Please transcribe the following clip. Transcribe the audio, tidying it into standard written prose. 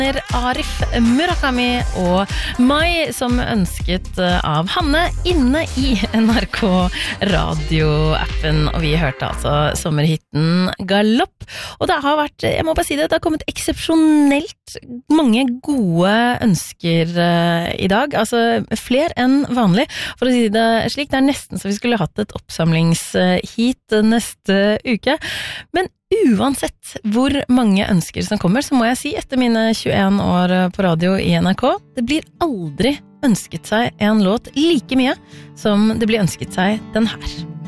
Arif Murakami og Mai som ønsket av Hanne inne i NRK radioappen, og vi hørte altså sommerhitten Galopp, og det har vært, jeg må bare si det har kommet eksepsjonelt mange gode ønsker i dag, altså flere enn vanlig, for å si det slik, det nesten så vi skulle hatt et oppsamlingshit neste uke, men uansett hvor mange ønsker som kommer, så må jeg si etter mine 21 år på radio i NRK, det blir aldri ønsket seg en låt like mye som det blir ønsket seg den her.